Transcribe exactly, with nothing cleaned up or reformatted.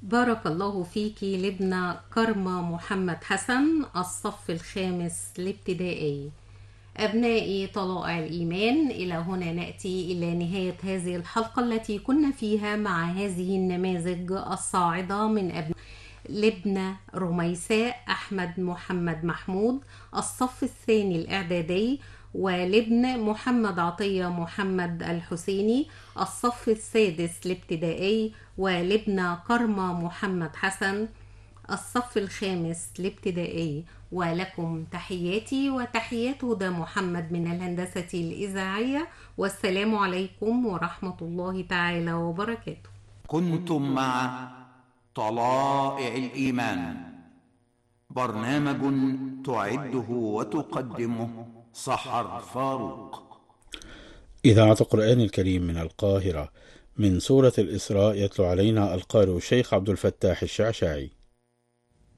بارك الله فيك لبنى كرمة محمد حسن، الصف الخامس الابتدائي. أبنائي طلائع الإيمان، إلى هنا نأتي إلى نهاية هذه الحلقة التي كنا فيها مع هذه النماذج الصاعدة من أبناء لبنى رميساء أحمد محمد محمود الصف الثاني الإعدادي، ولبنى محمد عطية محمد الحسيني الصف السادس الابتدائي، ولبنى كرمة محمد حسن الصف الخامس الابتدائي. ولكم تحياتي وتحيات هدى محمد من الهندسة الإذاعية، والسلام عليكم ورحمة الله تعالى وبركاته. كنتم مع طلائع الإيمان، برنامج تعده وتقدمه سحر فاروق. إذاعة القرآن الكريم من القاهرة، من سورة الإسراء، يتلو علينا القارئ الشيخ عبد الفتاح الشعشاعي.